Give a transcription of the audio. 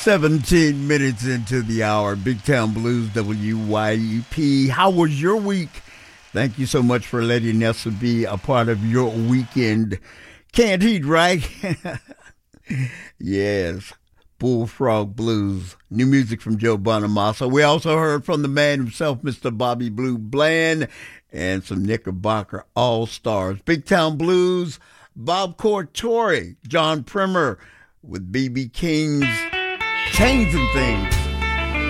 17 minutes into the hour. Big Town Blues, WYUP. How was your week? Thank you so much for letting us be a part of your weekend. Can't eat, right? Yes. Bullfrog Blues. New music from Joe Bonamassa. We also heard from the man himself, Mr. Bobby Blue Bland, and some Knickerbocker All-Stars. Big Town Blues, Bob Corritore, John Primer with B.B. King's Changing Things.